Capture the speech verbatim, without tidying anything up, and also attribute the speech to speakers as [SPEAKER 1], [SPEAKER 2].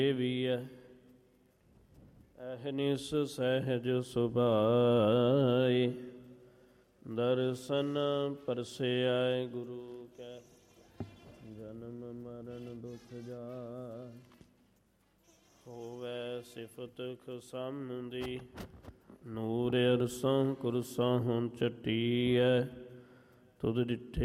[SPEAKER 1] ਦੇਵੀਐ ਅਹਨਿਸ ਸਹਿਜ ਸੁਭਾਈ। ਦਰਸ਼ਨ ਪਰਸਿਐ ਗੁਰੂ ਕੈ ਜਨਮ ਮਰਨ ਦੁਖ ਜਾਇ। ਹੋਵੈ ਸਿਫਤ ਖਸਮ ਦੀ ਨੂਰ ਅਰਸੋਂ ਕੁਰਸੋਂ ਚਟੀਐ। ਤੁਧ ਡਿਠੇ